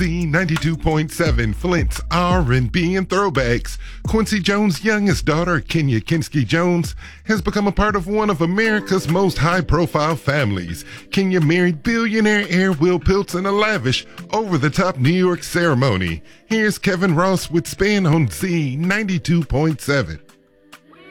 Z92.7, Flint's R&B and throwbacks. Quincy Jones' youngest daughter, Kenya Kinsky Jones, has become a part of one of America's most high-profile families. Kenya married billionaire heir Will Piltz in a lavish, over-the-top New York ceremony. Here's Kevin Ross with Span on Z92.7.